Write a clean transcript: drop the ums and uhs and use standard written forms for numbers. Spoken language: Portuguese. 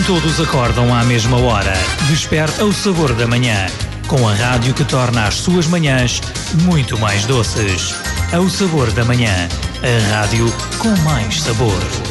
todos acordam à mesma hora. Desperte ao sabor da manhã, com a rádio que torna as suas manhãs muito mais doces. Ao sabor da manhã, a rádio com mais sabor.